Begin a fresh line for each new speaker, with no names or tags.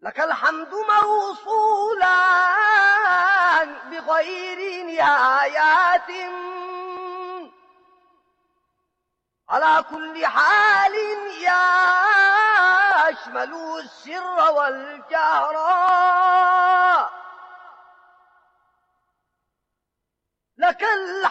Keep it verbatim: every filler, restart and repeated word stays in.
لك الحمد موصولا بغير نهايات على كل حال يشمل السر والجهر. لك